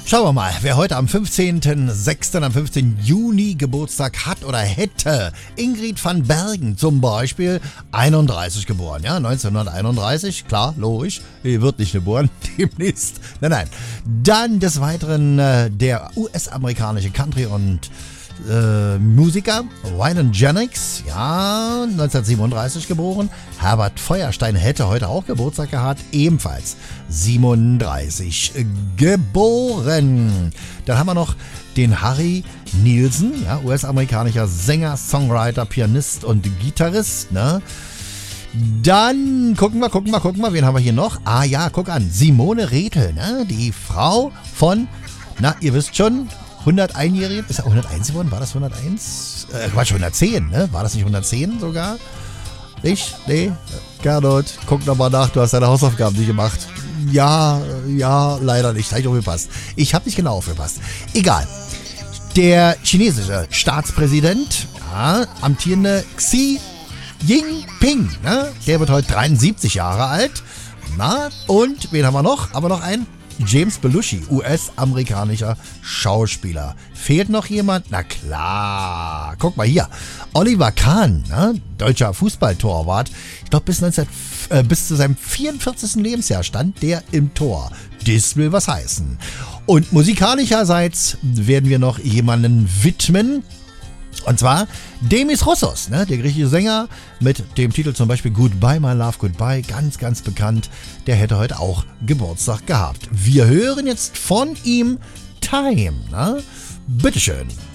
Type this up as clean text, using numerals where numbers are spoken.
Schauen wir mal, wer heute am 15.06., am 15. Juni Geburtstag hat oder hätte. Ingrid van Bergen zum Beispiel, 31 geboren, ja, 1931, klar, logisch, wird nicht geboren, demnächst, nein. Dann des Weiteren der US-amerikanische Country- und Musiker Waylon Jennings, ja, 1937 geboren. Herbert Feuerstein hätte heute auch Geburtstag gehabt, ebenfalls 37 geboren. Dann haben wir noch den Harry Nilsson, ja, US-amerikanischer Sänger, Songwriter, Pianist und Gitarrist, ne? Dann gucken wir, wen haben wir hier noch? Ah ja, guck an, Simone Rethel, ne? Die Frau von, na, ihr wisst schon, 101-Jährige, ist er 101 geworden? War das 101? Quatsch, 110, ne? War das nicht 110 sogar? Nicht? Nee? Gernot, guck nochmal nach, du hast deine Hausaufgaben nicht gemacht. Ja, leider nicht, habe ich aufgepasst. Ich habe nicht genau aufgepasst. Egal. Der chinesische Staatspräsident, ja, amtierende Xi Jinping, ne? Der wird heute 73 Jahre alt. Na, und wen haben wir noch? Haben wir noch einen? James Belushi, US-amerikanischer Schauspieler. Fehlt noch jemand? Na klar. Guck mal hier. Oliver Kahn, ne? Deutscher Fußballtorwart. Ich glaube, bis zu seinem 44. Lebensjahr stand der im Tor. Das will was heißen. Und musikalischerseits werden wir noch jemanden widmen. Und zwar Demis Roussos, ne? Der griechische Sänger mit dem Titel zum Beispiel Goodbye, My Love, Goodbye, ganz, ganz bekannt. Der hätte heute auch Geburtstag gehabt. Wir hören jetzt von ihm Time, ne? Bitteschön.